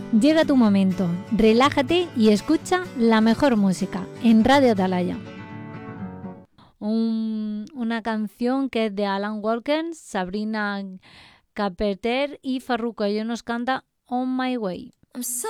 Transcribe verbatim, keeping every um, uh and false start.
Llega tu momento, relájate y escucha la mejor música en Radio Atalaya. Un, una canción que es de Alan Walker, Sabrina Carpenter y Farruko. Ellos nos canta On My Way. I'm so